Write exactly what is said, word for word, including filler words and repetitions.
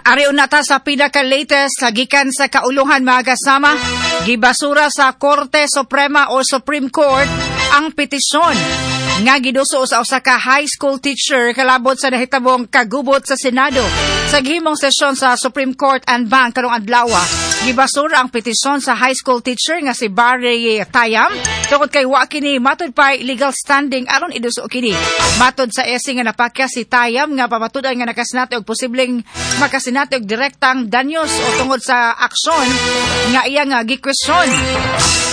Ari unata sa pinaka-latest gikan sa kauluhan mga kasama, gibasura sa Korte Suprema o Supreme Court ang petisyon nga giduso sa usa ka high school teacher kalabot sa nahitabong kagubot sa Senado sa gihimong sesyon sa Supreme Court and Bank karong adlaw. Gibasura ang petisyon sa high school teacher nga si Barry Tayam tungod kay wa kini matud pa legal standing aron iduso kini. Matud sa S C nga napakya si Tayam nga pamatudan nga nakasinati og posibleng makasinati og direktang danyos o tungod sa aksyon nga iya nga gikwestiyon.